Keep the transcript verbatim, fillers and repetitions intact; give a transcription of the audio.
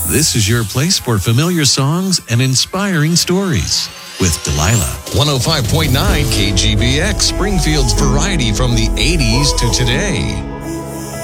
This is your place for familiar songs and inspiring stories with Delilah. one oh five point nine K G B X, Springfield's variety from the eighties to today.